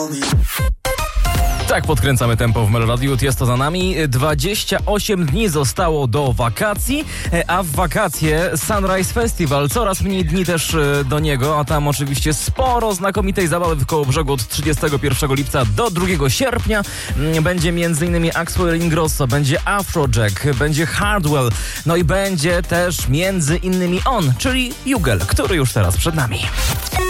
Tak podkręcamy tempo w Meloradiu, jest to za nami. 28 dni zostało do wakacji, a w wakacje Sunrise Festival. Coraz mniej dni też do niego, a tam oczywiście sporo znakomitej zabawy w Kołobrzegu od 31 lipca do 2 sierpnia. Będzie m.in. Axwell Ingrosso, będzie Afrojack, będzie Hardwell, no i będzie też m.in. on, czyli Jugel, który już teraz przed nami.